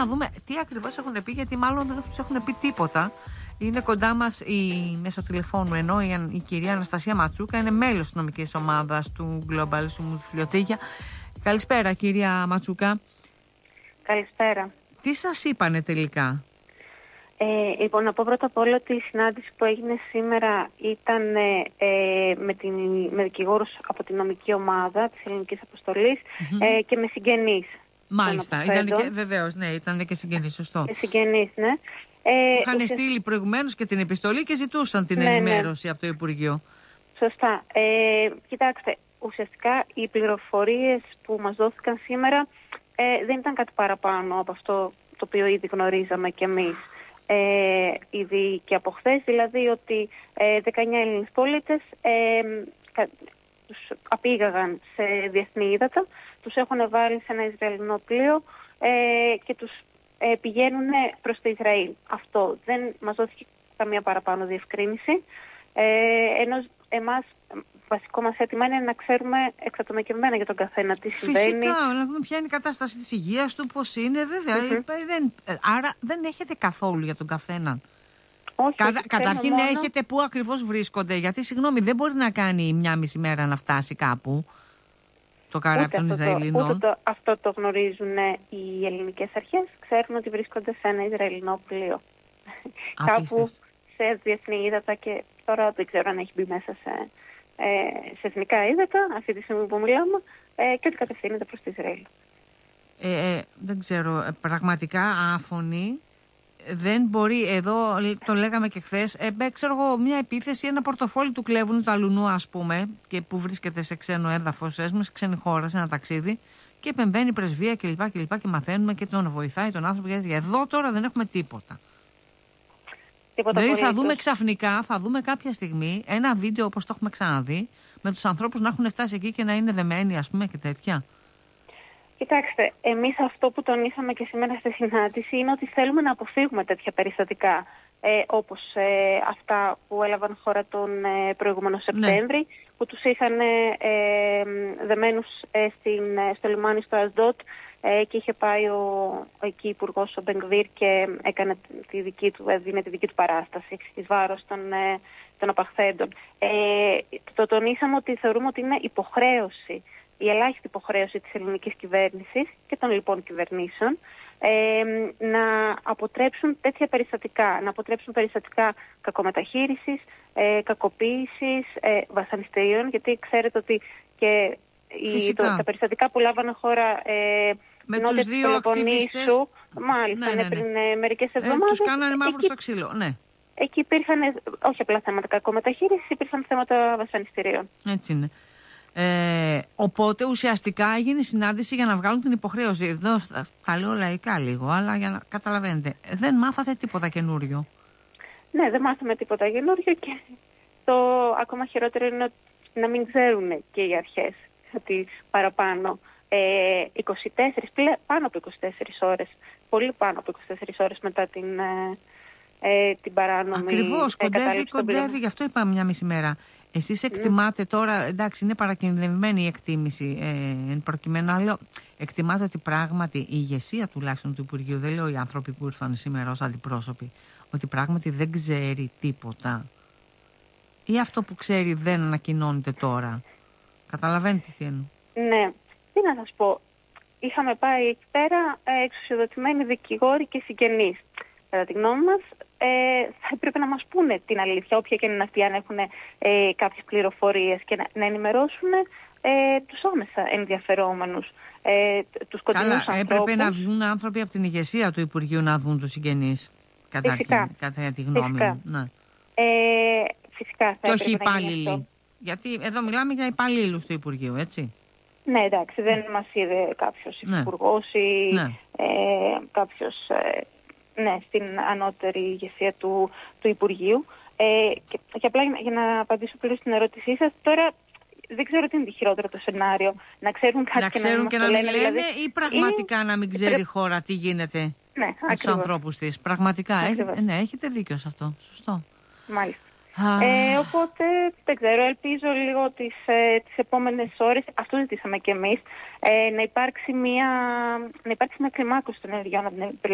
να δούμε τι ακριβώς έχουν πει, γιατί μάλλον δεν τους έχουν πει τίποτα. Είναι κοντά μας μέσω τηλεφώνου, ενώ η κυρία Αναστασία Ματσούκα είναι μέλος της νομικής ομάδας του Global Σουμουθιωτήγια. Καλησπέρα, κυρία Ματσούκα. Καλησπέρα. Τι σας είπανε τελικά? Λοιπόν, να πω πρώτα απ' όλα ότι η συνάντηση που έγινε σήμερα ήταν με δικηγόρους από την νομική ομάδα της Ελληνικής Αποστολής και με συγγενείς. Μάλιστα, βεβαίως, ναι, ήταν και συγγενείς, σωστό. Συγγενείς, ναι. Είχαν στείλει προηγουμένως και την επιστολή και ζητούσαν την ενημέρωση από το Υπουργείο. Σωστά. Κοιτάξτε, ουσιαστικά οι πληροφορίες που μας δόθηκαν σήμερα δεν ήταν κάτι παραπάνω από αυτό το οποίο ήδη γνωρίζαμε κι εμείς. Ήδη και από χθες, δηλαδή ότι 19 Έλληνες πολίτες τους απήγαγαν σε διεθνή ύδατα, τους έχουν βάλει σε ένα Ισραηλινό πλοίο και τους πηγαίνουν προς το Ισραήλ. Αυτό δεν μας δόθηκε καμία παραπάνω διευκρίνηση, ενώ εμάς βασικό μας αίτημα είναι να ξέρουμε εξατομικευμένα για τον καθένα τι συμβαίνει. Φυσικά, να δούμε ποια είναι η κατάσταση της υγείας του, πώς είναι, βέβαια. Άρα δεν έχετε καθόλου για τον καθέναν. Όχι, καταρχήν μόνο... έχετε πού ακριβώς βρίσκονται, γιατί συγγνώμη, δεν μπορεί να κάνει μια μισή μέρα να φτάσει κάπου το καράβι των Ισραηλινών. Ούτε αυτό το γνωρίζουν οι ελληνικές αρχές. Ξέρουν ότι βρίσκονται σε ένα Ισραηλινό πλοίο. Κάπου σε διεθνή ύδατα, και τώρα δεν ξέρω αν έχει μπει μέσα σε εθνικά ύδατα αυτή τη στιγμή που μιλάμε, και ότι κατευθύνεται προς το Ισραήλ. Δεν ξέρω, πραγματικά άφωνη. Δεν μπορεί, εδώ το λέγαμε και χθες, ξέρω εγώ, μια επίθεση, ένα πορτοφόλι του κλέβουν, του αλουνού ας πούμε, και που βρίσκεται σε ξένο έδαφος, σε ξένη χώρα, σε ένα ταξίδι, και επεμβαίνει η πρεσβεία κλπ. Και μαθαίνουμε και τον βοηθάει τον άνθρωπο, γιατί εδώ τώρα δεν έχουμε τίποτα. Δηλαδή θα δούμε ξαφνικά, θα δούμε κάποια στιγμή ένα βίντεο όπως το έχουμε ξαναδεί, με τους ανθρώπους να έχουν φτάσει εκεί και να είναι δεμένοι, ας πούμε, και τέτοια. Κοιτάξτε, εμείς αυτό που τονίσαμε και σήμερα στη συνάντηση είναι ότι θέλουμε να αποφύγουμε τέτοια περιστατικά, όπως αυτά που έλαβαν χώρα τον προηγούμενο Σεπτέμβρη, που τους είχαν δεμένους στο λιμάνι στο Ασδότ, και είχε πάει εκεί υπουργός ο Μπενγκβίρ και έκανε έδινε τη δική του παράσταση εις βάρος των απαχθέντων. Το τονίσαμε ότι θεωρούμε ότι είναι υποχρέωση, η ελάχιστη υποχρέωση της ελληνικής κυβέρνησης και των λοιπόν κυβερνήσεων να αποτρέψουν τέτοια περιστατικά, να αποτρέψουν περιστατικά κακομεταχείρισης, κακοποίησης, βασανιστήριων, γιατί ξέρετε ότι και τα περιστατικά που λάβανε χώρα με τους δύο ακτιβιστές, μάλιστα, πριν μερικές εβδομάδες, τους κάνανε μαύρο στο ξύλο, ναι. Εκεί υπήρχαν όχι απλά θέματα κακομεταχείρισης, υπήρχαν θέματα βασανιστήριων. Έτσι είναι. Οπότε ουσιαστικά έγινε συνάντηση για να βγάλουν την υποχρέωση. Εδώ θα λέω λαϊκά λίγο, αλλά για να καταλαβαίνετε, δεν μάθατε τίποτα καινούριο. Ναι, δεν μάθαμε τίποτα καινούριο, και το ακόμα χειρότερο είναι να μην ξέρουν και οι αρχές ότι παραπάνω. πάνω από 24 ώρες, πολύ πάνω από 24 ώρες μετά την παράνομη. Ακριβώς, κοντεύει, γι' αυτό είπαμε μια μισή μέρα. Εσείς εκτιμάτε τώρα, εντάξει, είναι παρακινδυνευμένη η εκτίμηση εν προκειμένου, αλλά εκτιμάτε ότι πράγματι η ηγεσία τουλάχιστον του Υπουργείου, δεν λέω οι άνθρωποι που ήρθαν σήμερα ως αντιπρόσωποι, ότι πράγματι δεν ξέρει τίποτα, ή αυτό που ξέρει δεν ανακοινώνεται τώρα? Καταλαβαίνετε τι εννοώ? Ναι, τι να σας πω. Είχαμε πάει εκεί πέρα εξουσιοδοτημένοι δικηγόροι και συγγενείς. Κατά τη γνώμη μας, θα έπρεπε να μας πούνε την αλήθεια, όποια και είναι αυτή, αν έχουν κάποιες πληροφορίες, και να ενημερώσουν τους άμεσα ενδιαφερόμενους, τους κοντινούς ανθρώπους. Έπρεπε να βγουν άνθρωποι από την ηγεσία του Υπουργείου να δουν τους συγγενείς. Κατά τη γνώμη μου. Ναι. Φυσικά θα και όχι υπάλληλοι. Γιατί εδώ μιλάμε για υπαλλήλους του Υπουργείου, έτσι. Ναι, εντάξει, δεν μας είδε κάποιος υπουργός ή κάποιος στην ανώτερη ηγεσία του Υπουργείου. Και απλά για να απαντήσω πλήρως στην ερώτησή σας, τώρα δεν ξέρω τι είναι το χειρότερο το σενάριο. Να ξέρουν κάτι και να μην λένε, ή πραγματικά να μην ξέρει η χώρα τι γίνεται με τους ανθρώπους της. Πραγματικά, έχετε δίκιο σε αυτό. Σωστό. Μάλιστα. Οπότε δεν ξέρω, ελπίζω λίγο τις επόμενες ώρες, αυτό ζητήσαμε κι εμείς, να υπάρξει μια κλιμάκωση των ενεργειών από την